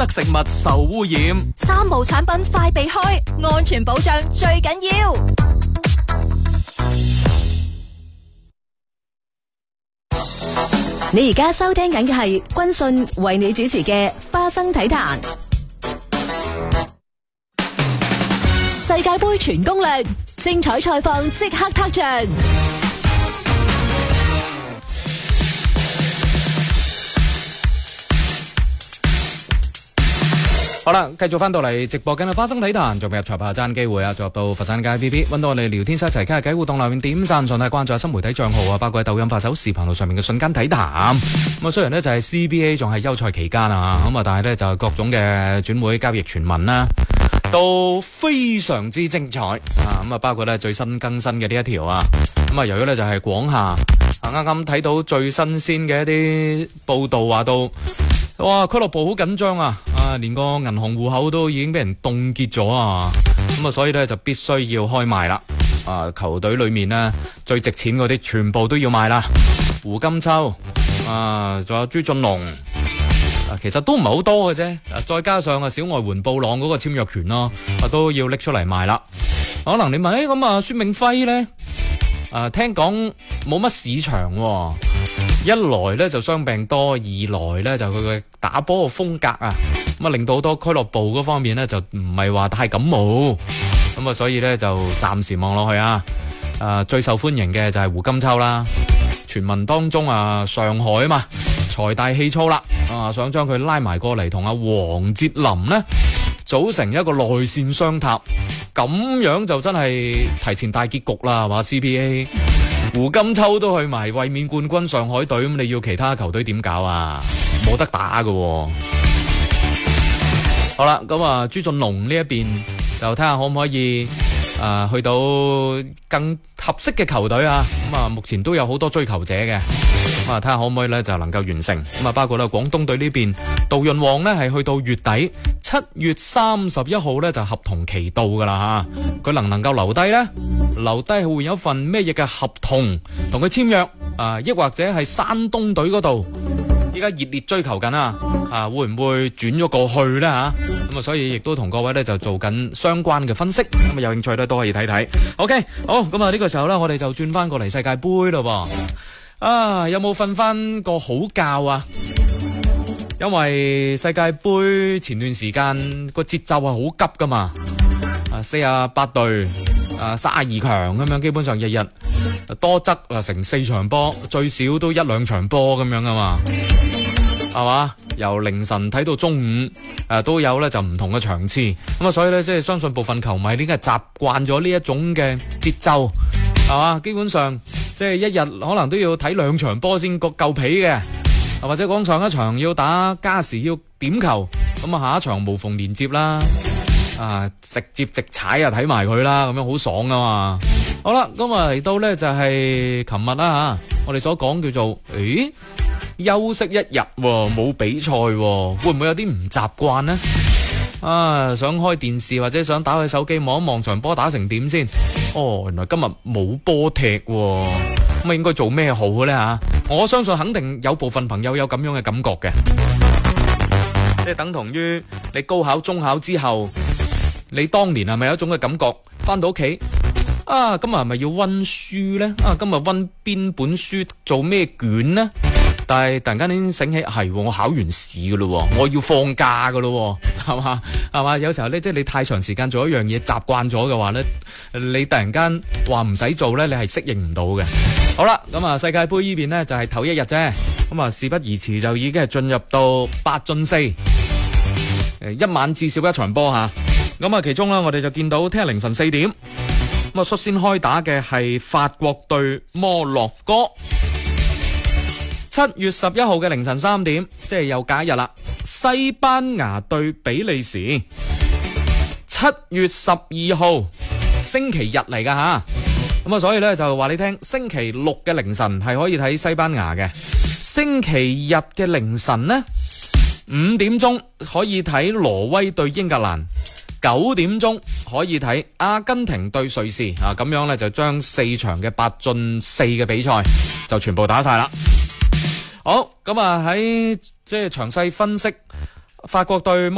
食物受污染。 三無產品快避開，安全保障最緊要。 你而家收聽緊嘅係軍訊為你主持嘅花生體壇世界盃全攻略，精彩賽況即刻撻着。 好啦，繼續翻到嚟直播緊嘅花生體壇，仲未入裁判爭機會啊！進入到佛山街 PP， 揾到我哋聊天室一齊傾下偈互動，留言點讚，順帶關注下新媒體賬號啊，包括喺抖音、發手、視頻號上面嘅瞬間體壇。咁啊，雖然呢就係 CBA 仲係休賽期間啊，咁啊，但係呢就係各種嘅轉會交易傳聞啦，都非常之精彩啊！咁啊，包括呢最新更新嘅呢一條啊，咁啊，由於呢就係廣廈啱啱睇到最新鮮嘅一啲報道話到。哇！俱樂部好緊張啊！連個銀行戶口都已經俾人凍結咗啊！咁啊，所以咧就必須要開賣啦！球隊裏面呢最值錢嗰啲全部都要賣啦。胡金秋仲有朱俊龍其實都唔係好多嘅啫。再加上小外援布朗嗰個簽約權咯，都要拎出嚟賣啦。可能你問咁啊，孫銘輝咧聽講冇乜市場喎。一來咧就傷病多，二來咧就佢嘅打波嘅風格啊，咁啊令到好多俱樂部嗰方面咧就唔係話太感冒，咁啊所以咧就暫時望落去啊，最受歡迎嘅就係胡金秋啦。傳聞當中上海啊嘛財大氣粗啦，想將佢拉埋過嚟同阿黃哲林呢組成一個內線雙塔，咁樣就真係提前大結局啦，話 CBA。胡金秋都去埋衛冕冠軍上海隊，咁你要其他球隊點搞啊？冇得打㗎喎。好啦，咁朱俊龍呢一邊就睇下可唔可以去到更合適嘅球隊啊？咁目前都有好多追求者嘅，咁睇下可唔可以咧就能夠完成。咁包括咧廣東隊呢邊，杜潤旺呢係去到月底7月31號咧就合同期到噶啦吓，佢能唔能夠留低呢？留低會有一份咩嘢嘅合同同佢簽約抑或者係山東隊嗰度依家熱烈追求緊會唔會轉咗過去呢？咁所以亦都同各位咧就做緊相關嘅分析，咁有興趣咧都可以睇睇。OK， 好，咁呢個時候咧我哋就轉翻過嚟世界盃咯噃。有冇瞓翻個好覺啊？因為世界盃前段時間個節奏係好急噶嘛，48隊32強咁樣，基本上日日多則成4場波，最少都1-2場波咁樣噶嘛，係嘛？由凌晨睇到中午都有咧就唔同嘅場次，咁所以咧即係相信部分球迷呢個係習慣咗呢一種嘅節奏，係嘛？基本上即係一日可能都要睇2場波先夠皮嘅，或者講上一場要打加時要點球，咁下一場無縫連接啦。直接直踩睇埋佢啦，咁樣好爽啊嘛！好啦，咁嚟到呢就係琴日啦我哋所講叫做休息一日冇比賽會唔會有啲唔習慣呢？想開電視或者想打開手機望一望場波打成點先？原來今日冇波踢咁應該做咩好呢？我相信肯定有部分朋友有咁樣嘅感覺嘅，即係等同於你高考中考之後，你當年係咪有一種嘅感覺？翻到屋企今日係咪要溫書呢？今日溫邊本書做咩卷呢？但係突然間你醒起，係我考完試噶咯，我要放假噶咯，係嘛？有時候咧，即係你太長時間做一樣嘢，習慣咗嘅話咧，你突然間話唔使做咧，你係適應唔到嘅。好啦，咁世界盃呢邊呢，就係頭一日啫，咁事不宜遲就已經係進入到8進4，一晚至少一場波吓。咁其中呢，我哋就見到聽日凌晨4點，咁率先開打嘅係法國對摩洛哥。7月11號嘅凌晨3點，即係又隔一日啦。西班牙對比利時，7月12號星期日嚟噶吓。咁所以呢，就話你聽，星期六嘅凌晨係可以睇西班牙嘅，星期日嘅凌晨呢5點鐘可以睇挪威對英格蘭，9點鐘可以睇阿根廷對瑞士咁樣呢，就將4場嘅8進4嘅比賽就全部打晒啦。好，咁喺即係詳細分析法國對